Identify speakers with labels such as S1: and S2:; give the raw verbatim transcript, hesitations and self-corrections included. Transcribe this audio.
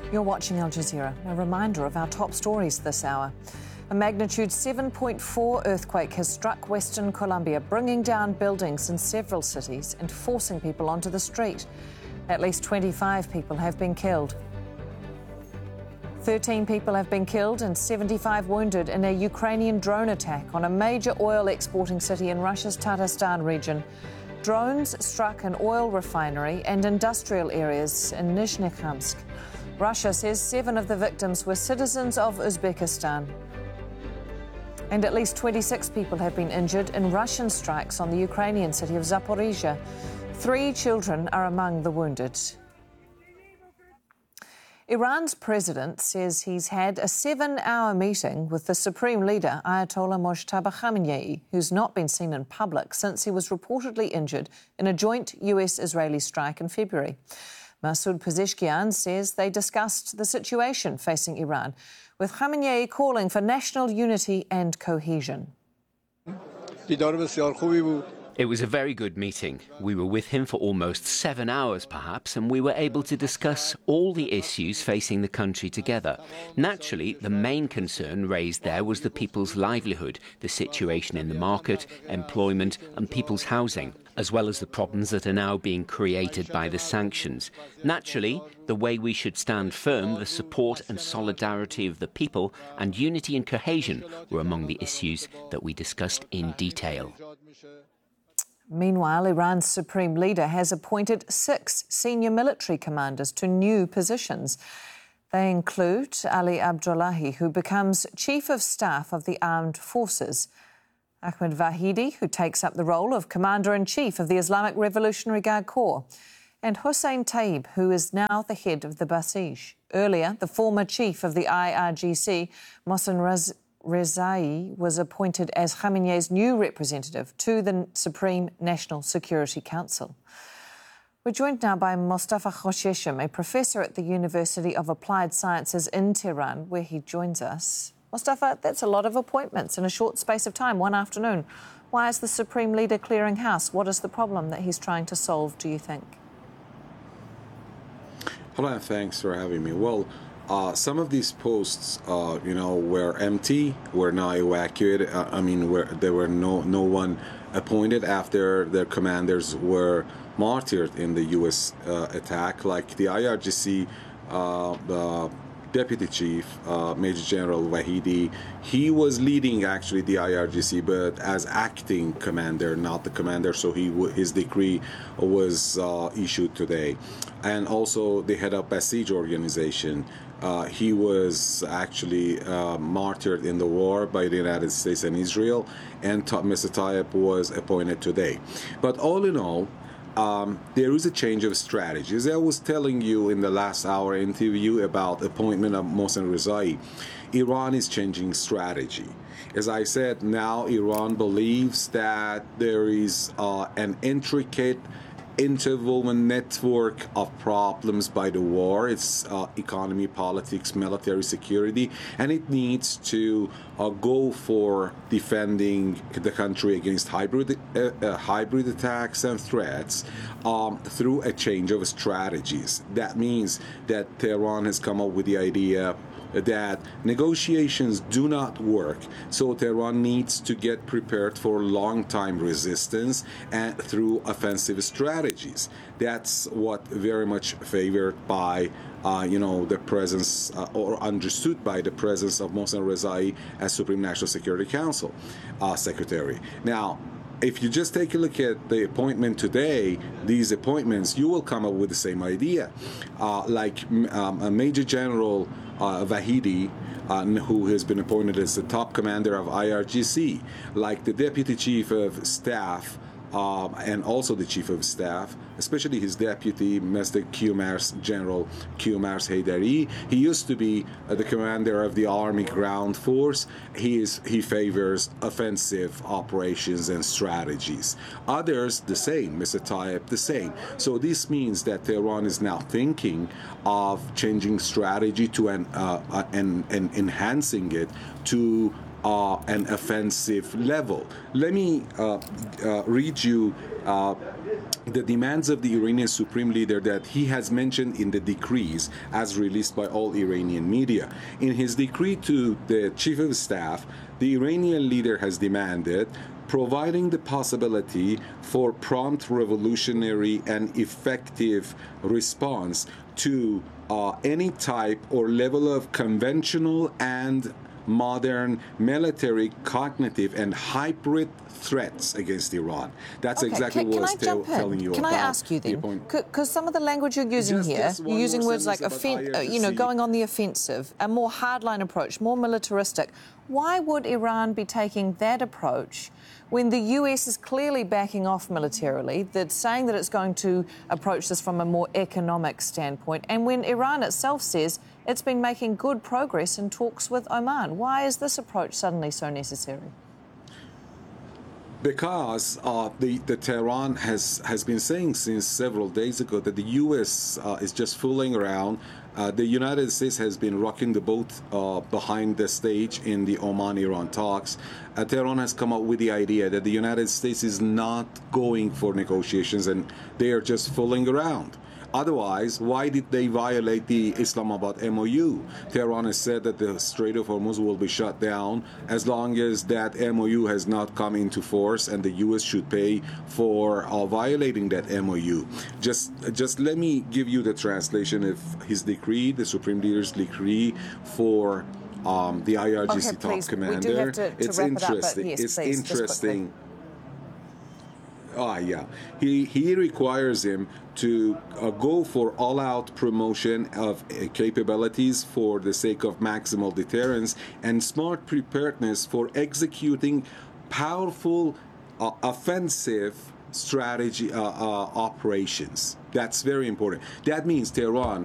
S1: You're watching Al Jazeera. A reminder of our top stories this hour. A magnitude seven point four earthquake has struck Western Colombia, bringing down buildings in several cities and forcing people onto the street. At least twenty-five people have been killed. thirteen people have been killed and seventy-five wounded in a Ukrainian drone attack on a major oil exporting city in Russia's Tatarstan region. Drones struck an oil refinery and industrial areas in Nizhnekamsk. Russia says seven of the victims were citizens of Uzbekistan. And at least twenty-six people have been injured in Russian strikes on the Ukrainian city of Zaporizhia. Three children are among the wounded. Iran's president says he's had a seven-hour meeting with the supreme leader, Ayatollah Mojtaba Khamenei, who's not been seen in public since he was reportedly injured in a joint U S-Israeli strike in February. Masoud Pezeshkian says they discussed the situation facing Iran, with Khamenei calling for national unity and cohesion.
S2: It was a very good meeting. We were with him for almost seven hours, perhaps, and we were able to discuss all the issues facing the country together. Naturally, the main concern raised there was the people's livelihood, the situation in the market, employment and people's housing, as well as the problems that are now being created by the sanctions. Naturally, the way we should stand firm, the support and solidarity of the people, and unity and cohesion were among the issues that we discussed in detail.
S1: Meanwhile, Iran's supreme leader has appointed six senior military commanders to new positions. They include Ali Abdullahi, who becomes Chief of Staff of the Armed Forces, Ahmed Vahidi, who takes up the role of Commander-in-Chief of the Islamic Revolutionary Guard Corps, and Hossein Taib, who is now the head of the Basij. Earlier, the former chief of the I R G C, Mohsen Raz Rezai, was appointed as Khamenei's new representative to the Supreme National Security Council. We're joined now by Mostafa Khosheshem, a professor at the University of Applied Sciences in Tehran, where he joins us. Mostafa, that's a lot of appointments in a short space of time, one afternoon. Why is the Supreme Leader clearing house? What is the problem that he's trying to solve, do you think?
S3: Hello, and thanks for having me. Well, Uh, some of these posts, uh, you know, were empty, were now evacuated. Uh, I mean, where there were no no one appointed after their commanders were martyred in the U S uh, attack, like the I R G C, uh, the Deputy Chief, uh, Major General Vahidi. He was leading actually the I R G C, but as acting commander, not the commander. So he w his decree was uh, issued today, and also the head of Basij organization. Uh, he was actually uh, martyred in the war by the United States and Israel, and Mister Taib was appointed today. But all in all, um, there is a change of strategy. As I was telling you in the last hour interview about the appointment of Mohsen Rezai, Iran is changing strategy. As I said, now Iran believes that there is uh, an intricate interwoven network of problems by the war. It's uh, economy, politics, military security, and it needs to uh, go for defending the country against hybrid uh, uh, hybrid attacks and threats um, through a change of strategies. That means that Tehran has come up with the idea that negotiations do not work, so Tehran needs to get prepared for long-time resistance and through offensive strategies. That's what very much favored by, uh, you know, the presence uh, or understood by the presence of Mohsen Rezai as Supreme National Security Council uh, Secretary. Now, if you just take a look at the appointment today, these appointments, you will come up with the same idea. Uh, like um, a Major General uh, Vahidi, uh, who has been appointed as the top commander of I R G C, like the Deputy Chief of Staff, um, and also the Chief of Staff, especially his deputy, Mister Qamars, General Qamars Haidari. He used to be uh, the commander of the Army Ground Force. He is he favors offensive operations and strategies. Others, the same. Mister Taib, the same. So this means that Tehran is now thinking of changing strategy to an uh, uh, and, and enhancing it to uh, an offensive level. Let me uh, uh, read you uh, the demands of the Iranian Supreme Leader that he has mentioned in the decrees as released by all Iranian media. In his decree to the Chief of Staff, the Iranian leader has demanded providing the possibility for prompt, revolutionary, and effective response to uh, any type or level of conventional and modern military, cognitive, and hybrid threats against Iran. That's
S1: okay,
S3: exactly
S1: can,
S3: what
S1: can
S3: I
S1: I
S3: was
S1: jump
S3: tell, telling you
S1: can
S3: about.
S1: Can I ask you then? Because some of the language you're using
S3: just,
S1: here,
S3: just
S1: you're using words like,
S3: offen-
S1: uh, you know, going on the offensive, a more hardline approach, more militaristic. Why would Iran be taking that approach when the U S is clearly backing off militarily, that's saying that it's going to approach this from a more economic standpoint, and when Iran itself says it's been making good progress in talks with Oman? Why is this approach suddenly so necessary?
S3: Because uh, the, the Tehran has, has been saying since several days ago that the U S uh, is just fooling around. Uh, the United States has been rocking the boat uh, behind the stage in the Oman-Iran talks. Uh, Tehran has come up with the idea that the United States is not going for negotiations and they are just fooling around. Otherwise, why did they violate the Islamabad M O U? Tehran has said that the Strait of Hormuz will be shut down as long as that M O U has not come into force, and the U S should pay for uh, violating that M O U. Just, just let me give you the translation of his decree, the Supreme Leader's decree for um, the I R G C
S1: okay,
S3: top
S1: please.
S3: commander.
S1: We do have to, to
S3: it's
S1: wrap
S3: interesting.
S1: It up, but yes,
S3: it's
S1: please,
S3: interesting. Ah, yeah. He he requires him to uh, go for all-out promotion of uh, capabilities for the sake of maximal deterrence and smart preparedness for executing powerful uh, offensive strategy uh, uh, operations. That's very important. That means Tehran